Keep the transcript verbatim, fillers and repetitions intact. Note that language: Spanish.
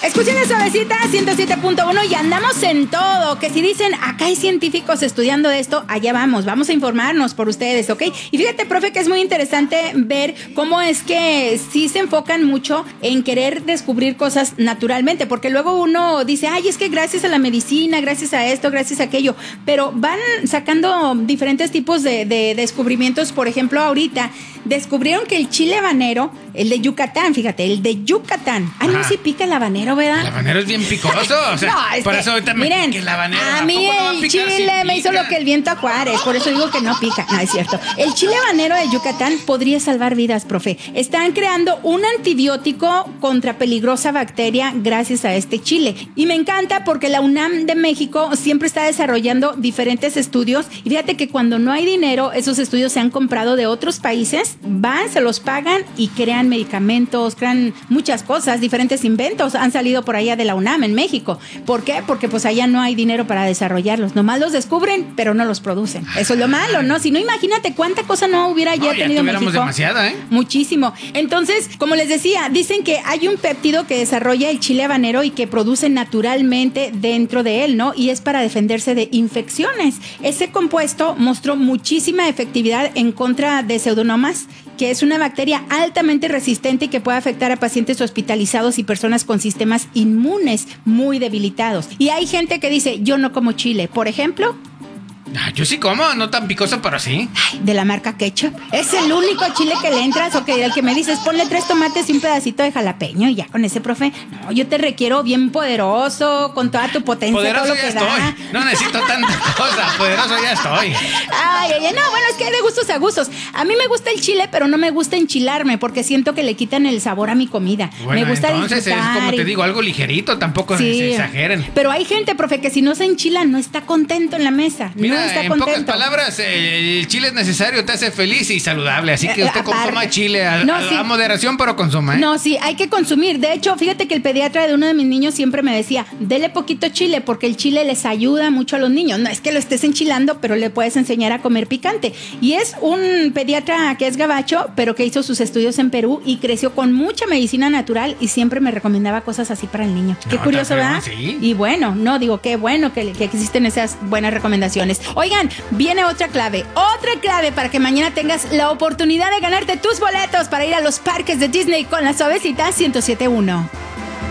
Escuchen la Suavecita ciento siete punto uno y andamos en todo. Que si dicen, acá hay científicos estudiando esto, allá vamos, vamos a informarnos por ustedes, ¿ok? Y fíjate, profe, que es muy interesante ver cómo es que sí se enfocan mucho en querer descubrir cosas naturalmente, porque luego uno dice, ay, es que gracias a la medicina, gracias a esto, gracias a aquello, pero van sacando diferentes tipos de, de descubrimientos. Por ejemplo, ahorita descubrieron que el chile habanero, el de Yucatán, fíjate, el de Yucatán, ah, no, sí pica el habanero, ¿verdad? El habanero es bien picoso, o sea, no, es por que, eso ahorita me miren, pica el habanero. A mí ¿A el no chile si me hizo lo que el viento a Juárez, por eso digo que no pica. No, es cierto. El chile habanero de Yucatán podría salvar vidas, profe. Están creando un antibiótico contra peligrosa bacteria gracias a este chile. Y me encanta porque la UNAM de México siempre está desarrollando diferentes estudios. Y fíjate que cuando no hay dinero, esos estudios se han comprado de otros países, van, se los pagan y crean medicamentos, crean muchas cosas, diferentes inventos han salido por allá de la UNAM en México. ¿Por qué? Porque pues allá no hay dinero para desarrollarlos. Nomás los descubren, pero no los producen. Eso es lo malo, ¿no? Si no, imagínate cuánta cosa no hubiera ya no, ya tenido México. Demasiada, ¿eh? Muchísimo. Entonces, como les decía, dicen que hay un péptido que desarrolla el chile habanero y que produce naturalmente dentro de él, ¿no? Y es para defenderse de infecciones. Ese compuesto mostró muchísima efectividad en contra de Pseudomonas, que es una bacteria altamente resistente y que puede afectar a pacientes hospitalizados y personas con sistemas inmunes muy debilitados. Y hay gente que dice, yo no como chile, por ejemplo. Ah, yo sí como, no tan picoso, pero sí. Ay, de la marca Ketchup. Es el único chile que le entras. Ok, el que me dices, ponle tres tomates y un pedacito de jalapeño y ya con ese, profe. No, yo te requiero bien poderoso, con toda tu potencia. Poderoso todo lo ya que estoy. Da. No necesito tanta cosa. Poderoso ya estoy. Ay, ay, no, bueno, es que hay de gustos a gustos. A mí me gusta el chile, pero no me gusta enchilarme porque siento que le quitan el sabor a mi comida. Bueno, me gusta entonces es como te digo, algo ligerito, tampoco sí. se exageren. Pero hay gente, profe, que si no se enchila no está contento en la mesa. Mira, no está en contento. pocas palabras, el chile es necesario, te hace feliz y saludable. Así que usted eh, consuma chile a, no, a, sí. a moderación, pero consuma, ¿eh? No, sí, hay que consumir. De hecho, fíjate que el pediatra de uno de mis niños siempre me decía, dele poquito chile, porque el chile les ayuda mucho a los niños. No es que lo estés enchilando, pero le puedes enseñar a comer picante. Y es un pediatra que es gabacho, pero que hizo sus estudios en Perú y creció con mucha medicina natural y siempre me recomendaba cosas así para el niño. Qué no, curioso, ¿verdad? Sí. Y bueno, no, digo, qué bueno que, que existen esas buenas recomendaciones. Oigan, viene otra clave, otra clave para que mañana tengas la oportunidad de ganarte tus boletos para ir a los parques de Disney con la Suavecita ciento siete punto uno.